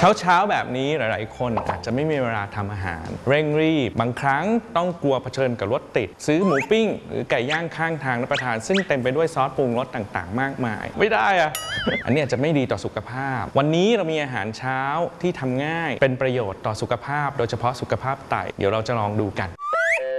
เช้าแบบนี้หลายๆคนอาจจะไม่มีเวลาทำอาหารเร่งรีบบางครั้งต้องกลัวเผชิญกับรถติดซื้อหมูปิ้งหรือไก่ย่างข้างทางรับประทานซึ่งเต็มไปด้วยซอสปรุงรสต่างๆมากมายไม่ได้อะอันนี้อาจจะไม่ดีต่อสุขภาพวันนี้เรามีอาหารเช้าที่ทำง่ายเป็นประโยชน์ต่อสุขภาพโดยเฉพาะสุขภาพไตเดี๋ยวเราจะลองดูกัน